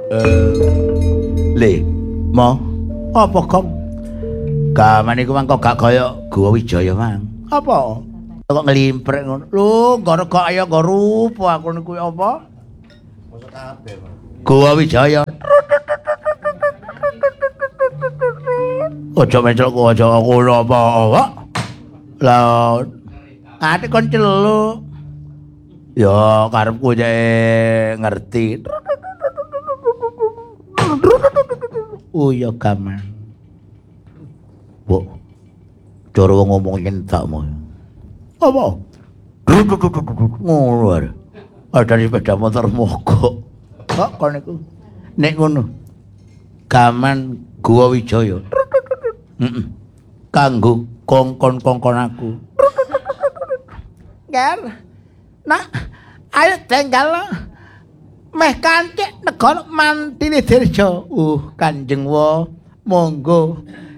Le, mo, apa kong? Gaman iku mang kok gak kaya Guwa Wijaya mang. Apa? Kok nglimprek ngono. Lho, gara-gara kaya nggo rupa aku niku apa? Mosok kabeh. Guwa Wijaya. Aja mencok aja ngono apa. Lah, ati kon celuk. Ya karepku cek ngerti. Oh ya gaman. Bu. Cara wong ngomong nyentakmu. Apa? Ngono ae. Ada sepeda motor mogok. Kok kon niku. Nek ngono. Gaman Guwa Wijaya. Heeh. Kanggo kongkon-kongkon aku. Ger. Nak, ayo tenggal meh kancik negara Mantili Dirja. Kanjeng wa monggo